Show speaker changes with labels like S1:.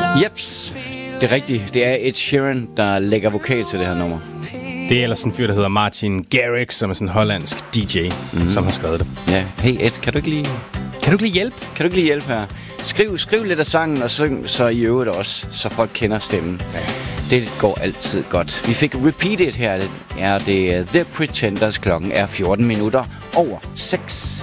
S1: Jeps, det er rigtigt. Det er Ed Sheeran, der lægger vokal til det her nummer.
S2: Det er ellers en fyr, der hedder Martin Garrix, som er sådan en hollandsk DJ, som har skrevet det.
S1: Ja, hey Ed, kan du ikke lige
S2: hjælpe?
S1: Kan du ikke lige hjælpe her? Skriv lidt af sangen, og syng så i øvrigt også, så folk kender stemmen. Ja. Det går altid godt. Vi fik Repeat It her. Er det The Pretenders. Klokken er 14 minutter over 6.